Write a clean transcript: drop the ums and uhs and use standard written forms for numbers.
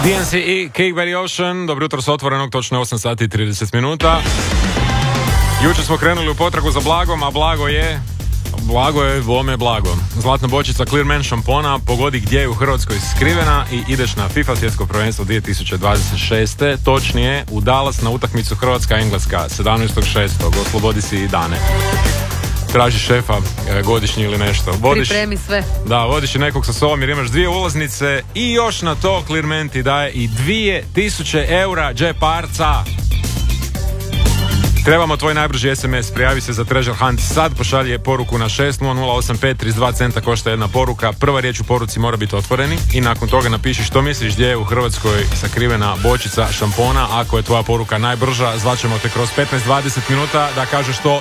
DNC i Cake by the Ocean. Dobro jutro s otvorenog, točno 8 sati i 30 minuta. Jučer smo krenuli u potragu za blagom, a blago je bome blago. Zlatna bočica Clear Man šampona pogodi gdje je u Hrvatskoj skrivena i ideš na FIFA svjetsko prvenstvo 2026. Točnije u Dallas na utakmicu Hrvatska-Engleska 17.6. Oslobodi si dane. Traži šefa godišnji ili nešto. Pripremi sve. Da, vodiš i nekog sa sobom jer imaš 2 ulaznice i još na to Clearman ti daje i 2000 eura džeparca. Trebamo tvoj najbrži SMS, prijavi se za Treasure Hunt sad, pošalje poruku na 60085, 32 centa košta jedna poruka, prva riječ u poruci mora biti otvoreni i nakon toga napiši što misliš gdje je u Hrvatskoj sakrivena bočica šampona. Ako je tvoja poruka najbrža, zvaćemo te kroz 15-20 minuta da kažeš to